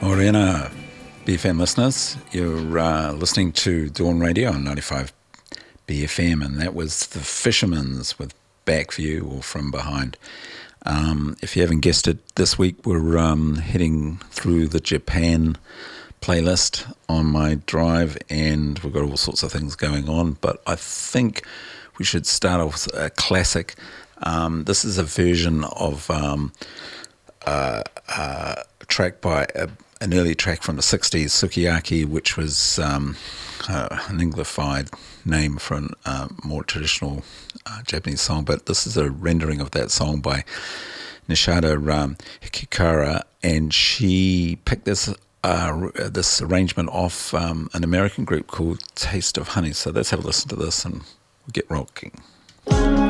Morena, BFM listeners. You're listening to Dawn Radio on 95 BFM, and that was The Fishermans with Backview or From Behind. If you haven't guessed it, this week we're heading through the Japan playlist on my drive, and we've got all sorts of things going on, but I think we should start off with a classic. This is a version of a track by an early track from the 60s, Sukiyaki, which was an Anglified name for a more traditional Japanese song, but this is a rendering of that song by Nishida Hikikara, and she picked this arrangement off an American group called Taste of Honey. So let's have a listen to this and we'll get rocking.